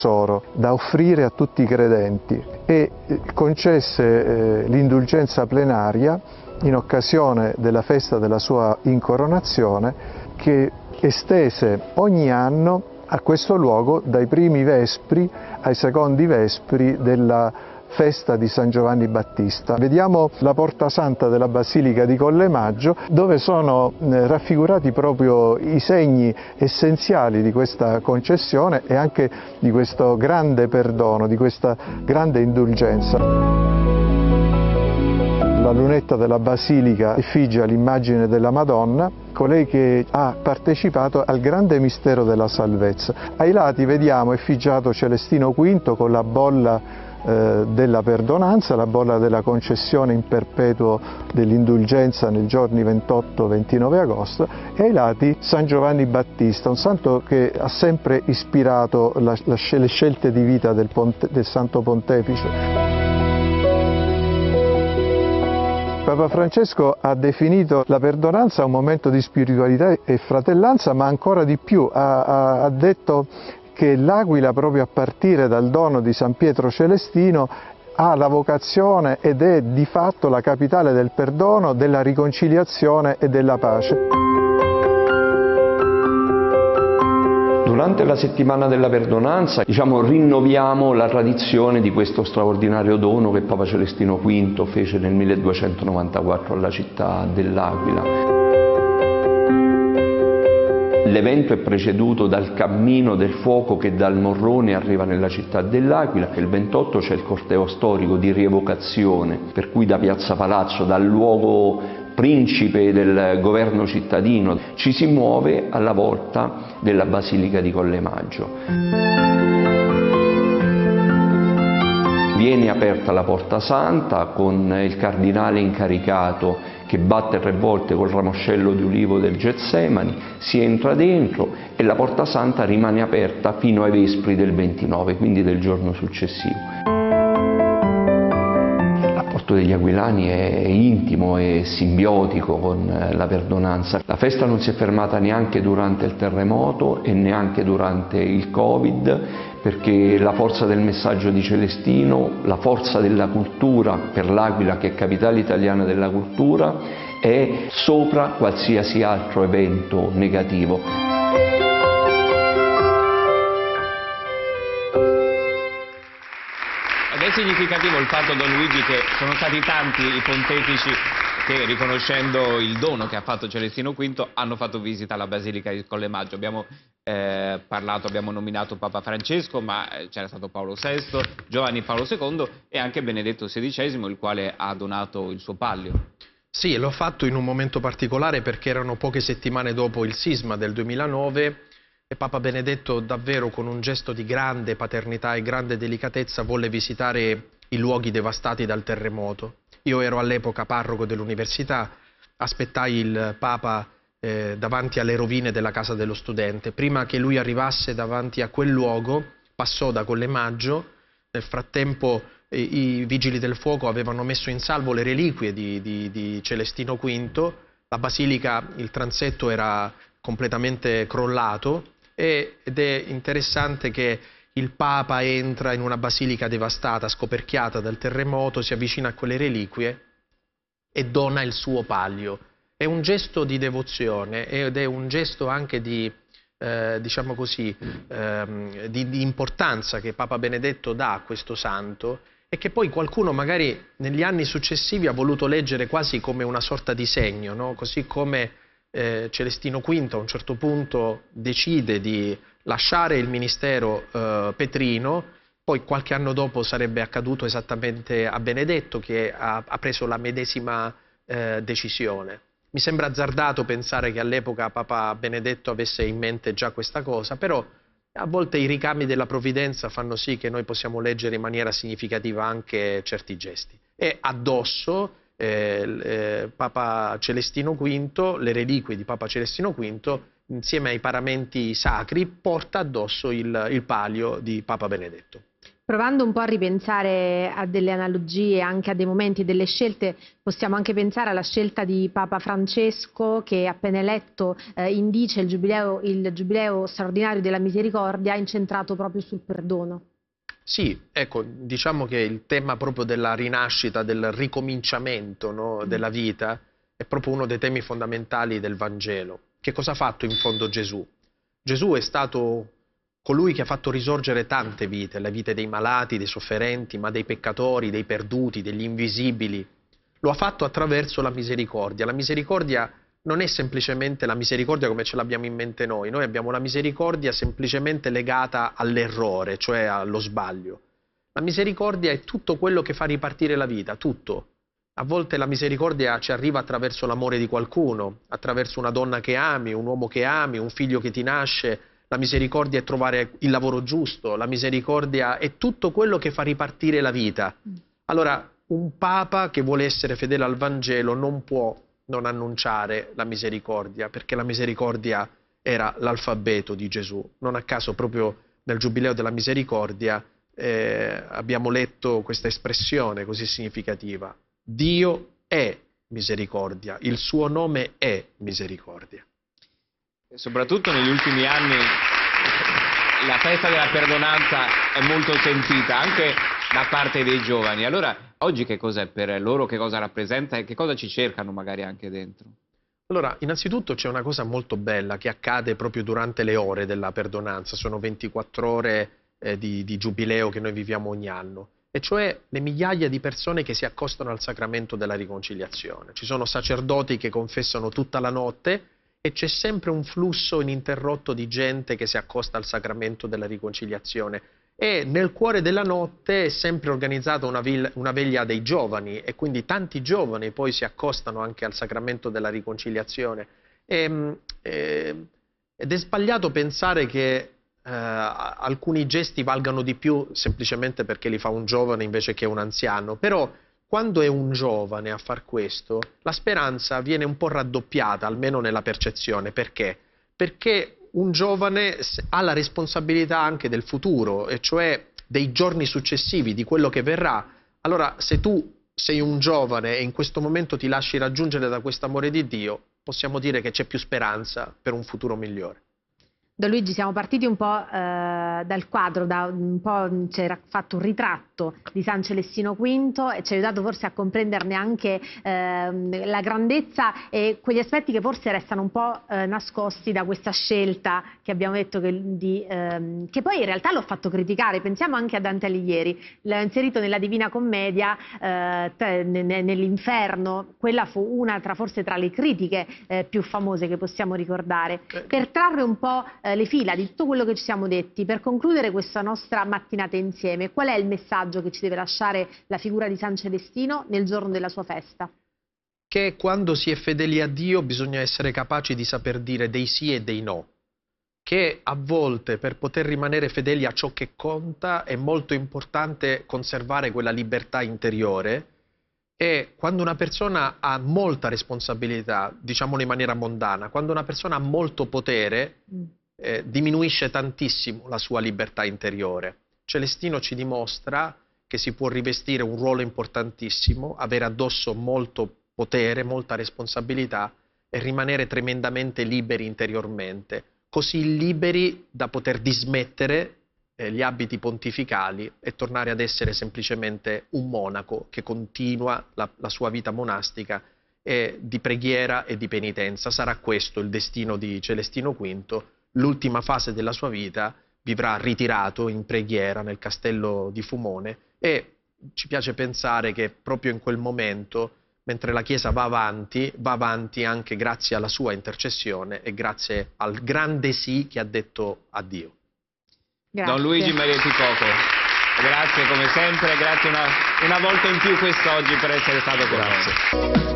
tesoro da offrire a tutti i credenti e concesse l'indulgenza plenaria in occasione della festa della sua incoronazione, che estese ogni anno a questo luogo dai primi vespri ai secondi vespri della festa di San Giovanni Battista. Vediamo la Porta Santa della Basilica di Colle Maggio, dove sono raffigurati proprio i segni essenziali di questa concessione e anche di questo grande perdono, di questa grande indulgenza. La lunetta della Basilica effigia l'immagine della Madonna, colei che ha partecipato al grande mistero della salvezza. Ai lati vediamo effigiato Celestino V con la bolla della perdonanza, la bolla della concessione in perpetuo dell'indulgenza nei giorni 28-29 agosto, e ai lati San Giovanni Battista, un santo che ha sempre ispirato le scelte di vita del Santo Pontefice. Papa Francesco ha definito la perdonanza un momento di spiritualità e fratellanza, ma ancora di più ha detto che l'Aquila, proprio a partire dal dono di San Pietro Celestino, ha la vocazione ed è di fatto la capitale del perdono, della riconciliazione e della pace. Durante la settimana della perdonanza, rinnoviamo la tradizione di questo straordinario dono che Papa Celestino V fece nel 1294 alla città dell'Aquila. L'evento è preceduto dal cammino del fuoco che dal Morrone arriva nella città dell'Aquila, che il 28 c'è il corteo storico di rievocazione, per cui da Piazza Palazzo, dal luogo principe del governo cittadino, ci si muove alla volta della Basilica di Colle Maggio. Viene aperta la Porta Santa con il cardinale incaricato che batte 3 volte col ramoscello di ulivo del Getsemani, si entra dentro e la Porta Santa rimane aperta fino ai vespri del 29, quindi del giorno successivo. Il rapporto degli aquilani è intimo e simbiotico con la perdonanza. La festa non si è fermata neanche durante il terremoto e neanche durante il Covid, perché la forza del messaggio di Celestino, la forza della cultura per l'Aquila, che è capitale italiana della cultura, è sopra qualsiasi altro evento negativo. Ed è significativo il fatto, Don Luigi, che sono stati tanti i pontefici che, riconoscendo il dono che ha fatto Celestino V, hanno fatto visita alla Basilica di Colle Maggio. Abbiamo abbiamo nominato Papa Francesco, ma c'era stato Paolo VI, Giovanni Paolo II e anche Benedetto XVI, il quale ha donato il suo pallio. Sì, l'ho fatto in un momento particolare perché erano poche settimane dopo il sisma del 2009 e Papa Benedetto, davvero con un gesto di grande paternità e grande delicatezza, volle visitare i luoghi devastati dal terremoto. Io ero all'epoca parroco dell'università, aspettai il Papa davanti alle rovine della casa dello studente. Prima che lui arrivasse davanti a quel luogo, passò da Colle Maggio. Nel frattempo i vigili del fuoco avevano messo in salvo le reliquie di Celestino V, la basilica, il transetto era completamente crollato ed è interessante che il Papa entra in una basilica devastata, scoperchiata dal terremoto, si avvicina a quelle reliquie e dona il suo pallio. È un gesto di devozione ed è un gesto anche di, diciamo così, di importanza che Papa Benedetto dà a questo santo e che poi qualcuno magari negli anni successivi ha voluto leggere quasi come una sorta di segno, no? Così come Celestino V a un certo punto decide di lasciare il ministero petrino, poi qualche anno dopo sarebbe accaduto esattamente a Benedetto, che ha preso la medesima decisione. Mi sembra azzardato pensare che all'epoca Papa Benedetto avesse in mente già questa cosa, però a volte i ricami della provvidenza fanno sì che noi possiamo leggere in maniera significativa anche certi gesti. E addosso Papa Celestino V, le reliquie di Papa Celestino V, insieme ai paramenti sacri, porta addosso il palio di Papa Benedetto. Provando un po' a ripensare a delle analogie, anche a dei momenti, delle scelte, possiamo anche pensare alla scelta di Papa Francesco che appena eletto indice il giubileo straordinario della misericordia incentrato proprio sul perdono. Sì, ecco, diciamo che il tema proprio della rinascita, del ricominciamento, no, della vita, è proprio uno dei temi fondamentali del Vangelo. Che cosa ha fatto in fondo Gesù? Gesù è stato colui che ha fatto risorgere tante vite, le vite dei malati, dei sofferenti, ma dei peccatori, dei perduti, degli invisibili. Lo ha fatto attraverso la misericordia. La misericordia non è semplicemente la misericordia come ce l'abbiamo in mente noi. Noi abbiamo la misericordia semplicemente legata all'errore, cioè allo sbaglio. La misericordia è tutto quello che fa ripartire la vita, tutto. A volte la misericordia ci arriva attraverso l'amore di qualcuno, attraverso una donna che ami, un uomo che ami, un figlio che ti nasce. La misericordia è trovare il lavoro giusto, la misericordia è tutto quello che fa ripartire la vita. Allora, un Papa che vuole essere fedele al Vangelo non può non annunciare la misericordia, perché la misericordia era l'alfabeto di Gesù. Non a caso proprio nel Giubileo della Misericordia abbiamo letto questa espressione così significativa. Dio è misericordia, il suo nome è misericordia. E soprattutto negli ultimi anni la festa della perdonanza è molto sentita anche da parte dei giovani. Allora, oggi che cos'è per loro, che cosa rappresenta e che cosa ci cercano magari anche dentro? Allora, innanzitutto c'è una cosa molto bella che accade proprio durante le ore della perdonanza, sono 24 ore di giubileo che noi viviamo ogni anno, e cioè le migliaia di persone che si accostano al sacramento della riconciliazione. Ci sono sacerdoti che confessano tutta la notte e c'è sempre un flusso ininterrotto di gente che si accosta al sacramento della riconciliazione. E nel cuore della notte è sempre organizzata una veglia dei giovani e quindi tanti giovani poi si accostano anche al sacramento della riconciliazione. Ed è sbagliato pensare che alcuni gesti valgano di più semplicemente perché li fa un giovane invece che un anziano, però quando è un giovane a far questo la speranza viene un po' raddoppiata, almeno nella percezione. Perché? Perché un giovane ha la responsabilità anche del futuro, e cioè dei giorni successivi, di quello che verrà. Allora, se tu sei un giovane e in questo momento ti lasci raggiungere da questo amore di Dio, possiamo dire che c'è più speranza per un futuro migliore. Don Luigi, siamo partiti un po' dal quadro, ci era fatto un ritratto di San Celestino V e ci ha aiutato forse a comprenderne anche la grandezza e quegli aspetti che forse restano un po' nascosti da questa scelta che abbiamo detto che poi in realtà l'ho fatto criticare. Pensiamo anche a Dante Alighieri, l'ha inserito nella Divina Commedia, nell'Inferno. Quella fu una forse tra le critiche più famose che possiamo ricordare. Per trarre un po' le fila di tutto quello che ci siamo detti, per concludere questa nostra mattinata insieme, qual è il messaggio che ci deve lasciare la figura di San Celestino nel giorno della sua festa? Che quando si è fedeli a Dio bisogna essere capaci di saper dire dei sì e dei no. Che a volte per poter rimanere fedeli a ciò che conta è molto importante conservare quella libertà interiore. E quando una persona ha molta responsabilità, diciamolo in maniera mondana, quando una persona ha molto potere, diminuisce tantissimo la sua libertà interiore. Celestino ci dimostra che si può rivestire un ruolo importantissimo, avere addosso molto potere, molta responsabilità e rimanere tremendamente liberi interiormente, così liberi da poter dismettere gli abiti pontificali e tornare ad essere semplicemente un monaco che continua la sua vita monastica e di preghiera e di penitenza. Sarà questo il destino di Celestino V. L'ultima fase della sua vita vivrà ritirato in preghiera nel castello di Fumone, e ci piace pensare che proprio in quel momento, mentre la Chiesa va avanti anche grazie alla sua intercessione e grazie al grande sì che ha detto a Dio. Grazie. Don Luigi Marietti Coco, grazie come sempre, grazie una volta in più quest'oggi per essere stato con noi.